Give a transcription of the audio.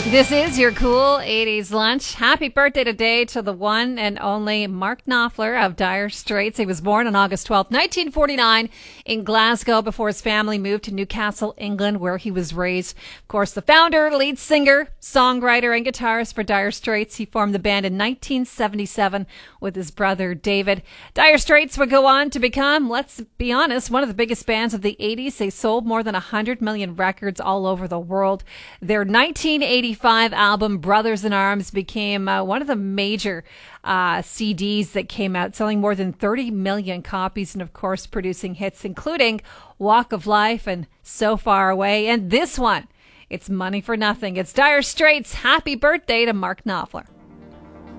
This is your cool 80s lunch. Happy birthday today to the one and only Mark Knopfler of Dire Straits. He was born on August 12th, 1949 in Glasgow before his family moved to Newcastle, England, where he was raised. Of course, the founder, lead singer, songwriter, and guitarist for Dire Straits. He formed the band in 1977 with his brother David. Dire Straits would go on to become, let's be honest, one of the biggest bands of the 80s. They sold more than 100 million records all over the world. Their 1985 album Brothers in Arms became one of the major CDs that came out, selling more than 30 million copies and, of course, producing hits including Walk of Life and So Far Away. And this one, it's Money for Nothing. It's Dire Straits. Happy birthday to Mark Knopfler.